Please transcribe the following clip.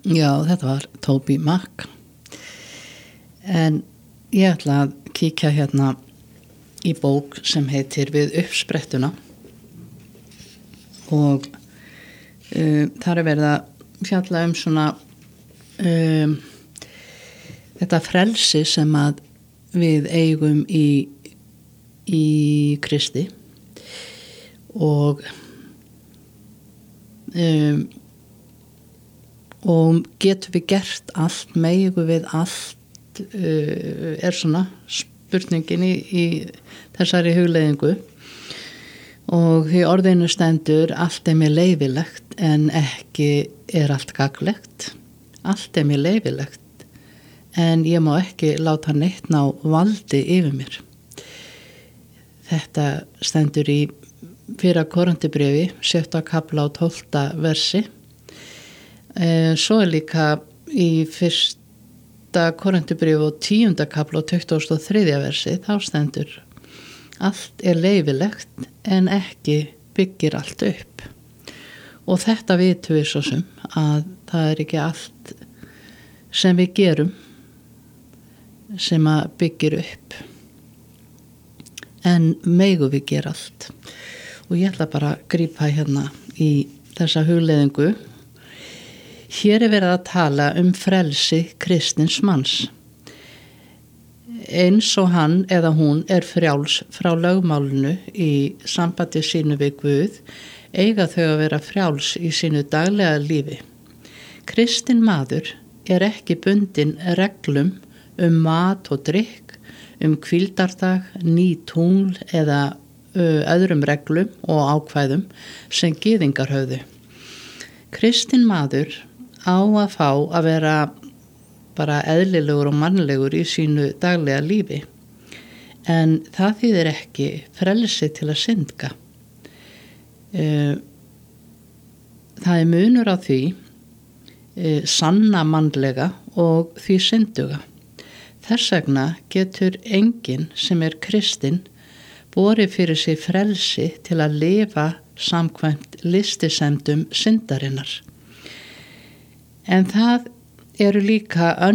Já, þetta var Toby Mac. En ég ætla að kíkja hérna í bók sem heitir Við uppsprettuna og þar er verið að fjalla svona þetta frelsi sem að við eigum í Kristi og getum við gert allt, megum við allt, er svona spurningin í þessari hugleiðingu og því orðinu stendur allt er mér leyfilegt en ekki er allt gagnlegt. Allt er mér leyfilegt en ég má ekki láta neitt ná valdi yfir mér. Þetta stendur í 1. Korintubréfi 7. kafla og 12. versi. Svo er líka í 1. Korintubréfi og 10. kafla og 23. versi, þá stendur allt er leyfilegt en ekki byggir allt upp. Og þetta vitum við svo sem að það er ekki allt sem við gerum sem að byggir upp. En megum við gera allt. Og ég ætla bara að grípa hérna í þessa hugleiðingu. Hér er verið að tala frelsi kristins manns. Eins og hann eða hún er frjáls frá lögmálinu í sambandi sínu við Guð, eiga þau að vera frjáls í sínu daglega lífi. Kristinn maður er ekki bundinn reglum mat og drykk, hvíldardag, ný tungl eða öðrum reglum og ákvæðum sem gyðingar höfðu. Kristinn maður á að fá að vera bara eðlilegur og mannlegur í sínu daglega lífi. En það þýðir ekki frelsi til að syndga. Það er munur á því sanna mannlega og því synduga. Þess vegna getur enginn sem er kristinn borið fyrir sig frelsi til að lifa samkvæmt listisemdum syndarinnar. En það eru líka